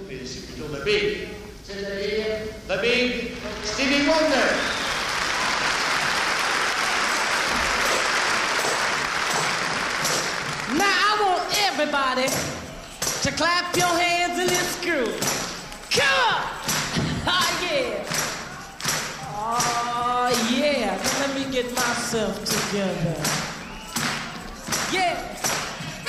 et c'est plutôt The Big. C'est-à-dire The Big Stevie Wonder. Now I want everybody to clap your hands in this groove. Come on! Oh yeah! Oh yeah! Now let me get myself together. Yeah!